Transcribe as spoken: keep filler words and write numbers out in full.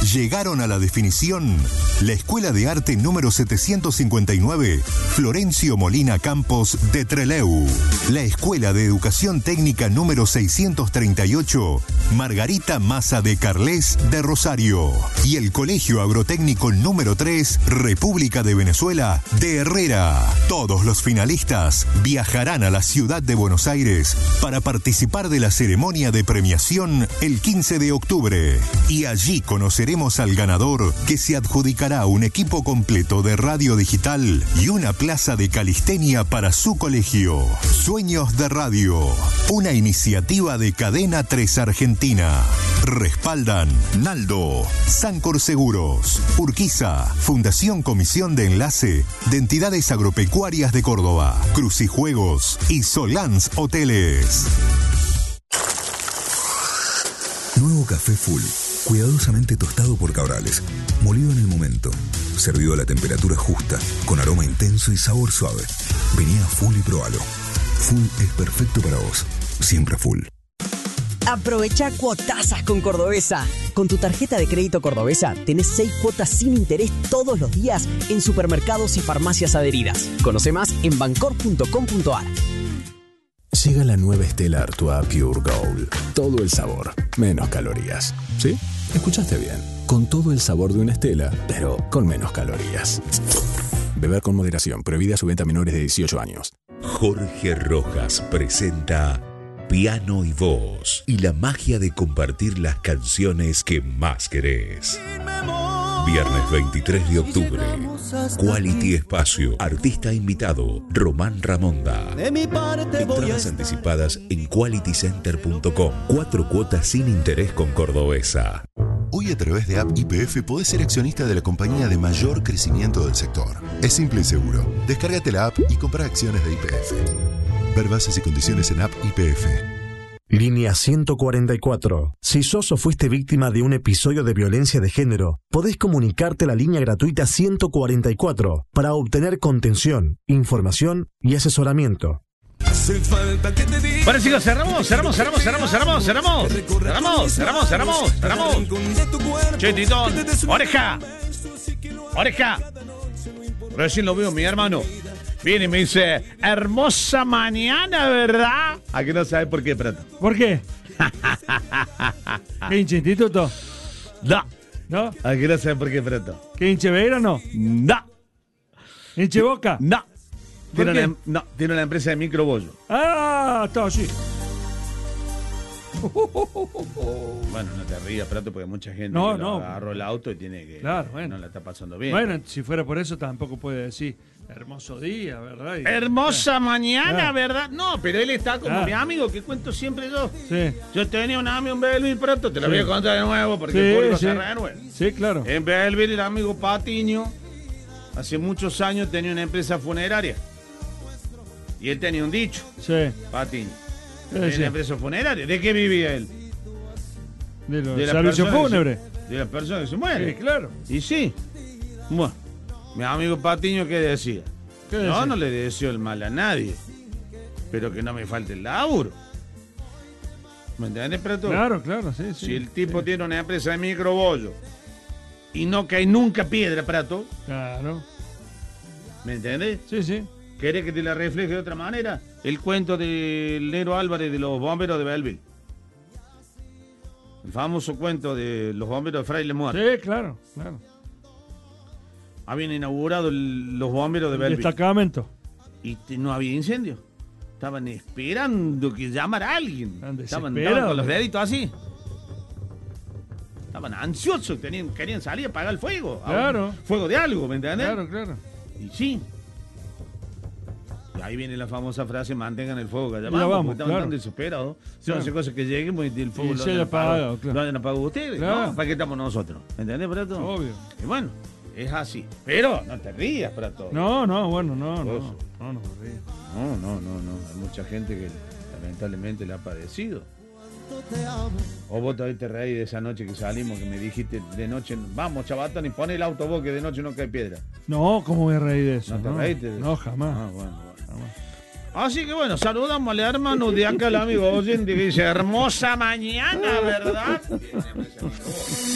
Llegaron a la definición la Escuela de Arte número setecientos cincuenta y nueve, Florencio Molina Campos de Trelew. La Escuela de Educación Técnica número seiscientos treinta y ocho, Margarita Maza de Carles de Rosario. Y el Colegio Agrotécnico número tres, República de Venezuela, de Herrera. Todos los finalistas viajarán a la ciudad de Buenos Aires para participar de la ceremonia de premiación el quince de octubre. Y allí conoceremos al ganador, que se adjudicará un equipo completo de radio digital y una plaza de calistenia para su colegio. Sueños de Radio, una iniciativa de Cadena tres Argentina. Respaldan Naldo, Sancor Seguros, Urquiza, Fundación Comisión de Enlace de Entidades Agropecuarias de Córdoba, Crucijuegos y Solans Hoteles. Nuevo café Full, cuidadosamente tostado por Cabrales, molido en el momento, servido a la temperatura justa, con aroma intenso y sabor suave. Vení a Full y probalo. Full es perfecto para vos, siempre Full. Aprovecha cuotazas con Cordobesa. Con tu tarjeta de crédito Cordobesa tenés seis cuotas sin interés todos los días en supermercados y farmacias adheridas. Conoce más en bancor punto com punto ar. Llega la nueva Stella Artois Pure Gold. Todo el sabor, menos calorías. ¿Sí? Escuchaste bien. Con todo el sabor de una Stella, pero con menos calorías. Beber con moderación. Prohibida su venta a menores de dieciocho años. Jorge Rojas presenta Piano y Voz y la magia de compartir las canciones que más querés. Viernes veintitrés de octubre. Quality Espacio. Artista invitado, Román Ramonda. Entradas anticipadas en quality center punto com. Cuatro cuotas sin interés con Cordobesa. Hoy a través de App Y P F podés ser accionista de la compañía de mayor crecimiento del sector. Es simple y seguro. Descárgate la app y compra acciones de Y P F. Ver bases y condiciones en App Y P F. Línea ciento cuarenta y cuatro. Si sos o fuiste víctima de un episodio de violencia de género, podés comunicarte a la línea gratuita ciento cuarenta y cuatro para obtener contención, información y asesoramiento. Bueno, chicos, cerramos, cerramos, cerramos, cerramos, cerramos, cerramos, cerramos, cerramos, cerramos, cerramos. Che, Titón, oreja, oreja. Recién lo veo, mi hermano. Viene y me dice, hermosa mañana, ¿verdad? ¿A que no sabes por qué, Prato? ¿Por qué? ¿Qué hincha instituto? No. ¿No? ¿A que no sabes por qué, Prato? ¿Qué hincha Beira no? No. ¿Hincha Boca? No. Tiene qué? una, no, tiene una empresa de microbollo. Ah, está así. Bueno, no te rías, Prato, porque mucha gente No, que no. agarró el auto y tiene que... Claro, bueno. No la está pasando bien. Bueno, si fuera por eso tampoco puede decir hermoso día, ¿verdad? Y- Hermosa Claro. mañana, Claro. ¿verdad? No, pero él está como Claro. mi amigo, que cuento siempre yo. Sí. Yo tenía un amigo en Belleville, Prato, te lo Sí. voy a contar de nuevo porque Sí, el público sí. se renueva. Sí, claro. En Belleville, el amigo Patiño, hace muchos años tenía una empresa funeraria. Y él tenía un dicho, Sí. Patiño. ¿Qué Tenía decía? una empresa funeraria. ¿De qué vivía él? De los De las servicios personas que fúnebres. se- De las personas que se mueren. Sí, claro. Y sí. Bueno, mi amigo Patiño, ¿qué decía? ¿Qué No, decía? no le deseo el mal a nadie. Pero que no me falte el laburo. ¿Me entiendes, Prato? Claro, claro, sí, sí. Si el tipo Sí. tiene una empresa de microbollo y no cae nunca piedra, Prato, Claro. ¿me entiendes? Sí, sí. ¿Querés que te la refleje de otra manera? El cuento del Nero Álvarez de los bomberos de Belleville. El famoso cuento de los bomberos de Fraile Muerto. Sí, claro, claro. Habían inaugurado el- los bomberos de El Belleville. destacamento. Y te- no había incendio. Estaban esperando que llamara a alguien. Estaban Estaban, desesperados. estaban con los deditos así. Estaban ansiosos, tenían, querían salir a apagar el fuego. A un Claro. Fuego de algo, ¿me entiendes? Claro, claro. Y sí. Y ahí viene la famosa frase, mantengan el fuego que allá Ya vamos, vamos, porque estaban claro. tan desesperados. Si Claro. no hace cosas que lleguemos y el fuego Y lo se hayan haya apagado, apagado. claro. Lo hayan apagado ustedes. Claro. No, ¿para qué estamos nosotros? ¿Me entendés, Prato? Obvio. Y bueno, es así. Pero no te rías, Prato. No, no, bueno, no, no. Oso. No, no, me río. No, no, no, no. Hay mucha gente que lamentablemente le ha padecido. O vos todavía te reís de esa noche que salimos, que me dijiste de noche, vamos, chavatón, y pon el auto vos que de noche no cae piedra. No, ¿cómo voy a reír de eso? ¿No te no, reíste de no, eso? jamás. Ah, bueno, bueno. Jamás. Así que bueno, saludamos al hermano de acá, el amigo oyente que dice, hermosa mañana, ¿verdad?